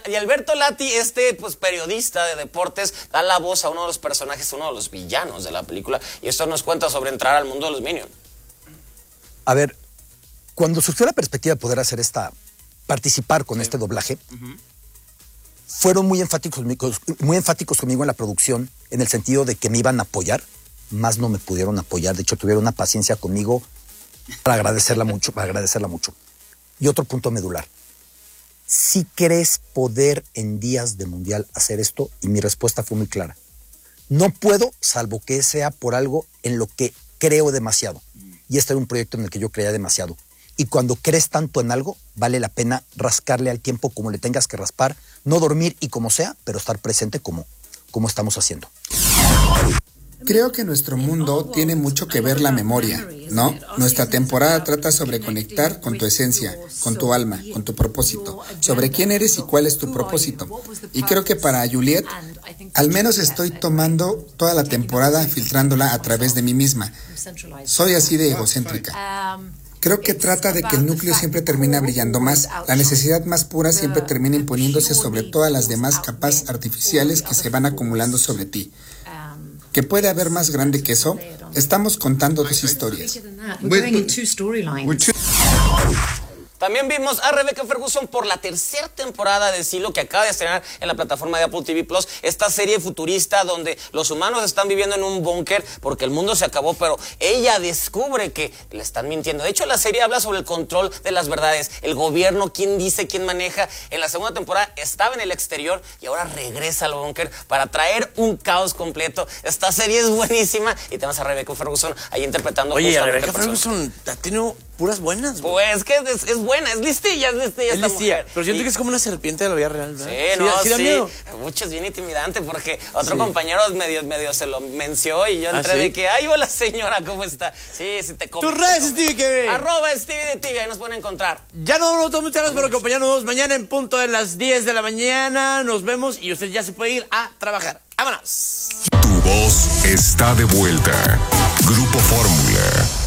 y Alberto Lati, pues periodista de deportes, da la voz a uno de los personajes, uno de los villanos de la película, y esto nos cuenta sobre entrar al mundo de los Minions. A ver, cuando surgió la perspectiva de poder hacer participar con este doblaje, fueron muy enfáticos conmigo en la producción, en el sentido de que me iban a apoyar, más no me pudieron apoyar. De hecho, tuvieron una paciencia conmigo para agradecerla mucho. Y otro punto medular. ¿Sí crees poder en días de mundial hacer esto? Y mi respuesta fue muy clara. No puedo, salvo que sea por algo en lo que creo demasiado. Y este era un proyecto en el que yo creía demasiado. Y cuando crees tanto en algo, vale la pena rascarle al tiempo como le tengas que raspar, no dormir y como sea, pero estar presente como estamos haciendo. Creo que nuestro mundo tiene mucho que ver la memoria, ¿no? Nuestra temporada trata sobre conectar con tu esencia, con tu alma, con tu propósito, sobre quién eres y cuál es tu propósito. Y creo que para Juliet, al menos estoy tomando toda la temporada, filtrándola a través de mí misma. Soy así de egocéntrica. Creo que trata de que el núcleo siempre termina brillando más, la necesidad más pura siempre termina imponiéndose sobre todas las demás capas artificiales que se van acumulando sobre ti. ¿Qué puede haber más grande que eso? Estamos contando dos historias. También vimos a Rebecca Ferguson por la tercera temporada de Silo, que acaba de estrenar en la plataforma de Apple TV+, esta serie futurista donde los humanos están viviendo en un búnker porque el mundo se acabó, pero ella descubre que le están mintiendo. De hecho, la serie habla sobre el control de las verdades, el gobierno, quién dice, quién maneja. En la segunda temporada estaba en el exterior y ahora regresa al búnker para traer un caos completo. Esta serie es buenísima y tenemos a Rebecca Ferguson ahí interpretando. Oye, a Rebecca Ferguson ha tenido puras buenas, güey. Pues que es buena, es listilla esta mujer. Pero siento que es como una serpiente de la vida real, ¿verdad? Sí, da miedo. Mucho es bien intimidante porque otro compañero medio se lo menció y yo entré de que, ay, hola señora, ¿cómo está? Sí, te come. Tus redes, Stevie TV. @Stevie de TV, ahí nos pueden encontrar. Ya no nos muchas gracias por acompañarnos mañana en punto de las 10 de la mañana. Nos vemos y usted ya se puede ir a trabajar. ¡Vámonos! Tu voz está de vuelta. Grupo Fórmula.